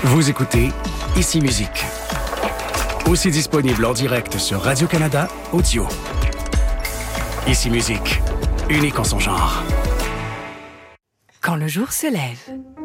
Vous écoutez Ici Musique. Aussi disponible en direct sur Radio-Canada Audio. Ici Musique, unique en son genre. Quand le jour se lève.